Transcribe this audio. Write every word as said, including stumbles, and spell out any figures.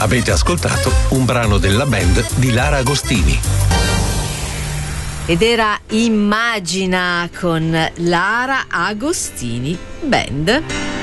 Avete ascoltato un brano della band di Lara Agostini. Ed era Immagina con Lara Agostini Band.